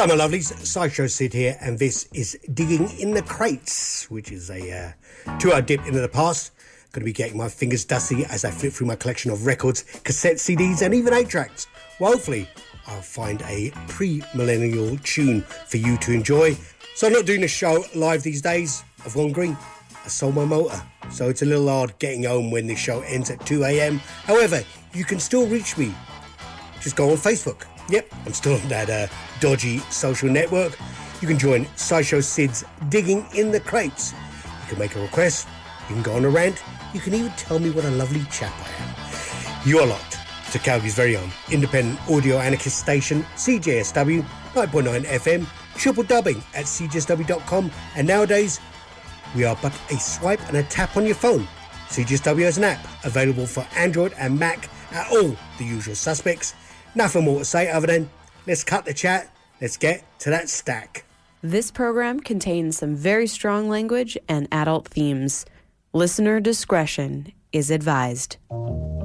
Hello, my lovelies. Sideshow Sid here, and this is Digging in the Crates, which is a 2-hour dip into the past. Going to be getting my fingers dusty as I flip through my collection of records, cassette CDs, and even 8-tracks. Well, hopefully, I'll find a pre-millennial tune for you to enjoy. So I'm not doing the show live these days. I've gone green. I sold my motor, so it's a little hard getting home when the show ends at 2 a.m. However, you can still reach me. Just go on Facebook. Yep, I'm still on that dodgy social network. You can join Sideshow Sid's Digging in the Crates. You can make a request. You can go on a rant. You can even tell me what a lovely chap I am. You are locked to Calgary's very own independent audio anarchist station, CJSW 9.9 FM, triple dubbing at cjsw.com, and nowadays we are but a swipe and a tap on your phone. CJSW has an app available for Android and Mac at all the usual suspects. Nothing more to say other than let's cut the chat, let's get to that stack. This program contains some very strong language and adult themes. Listener discretion is advised.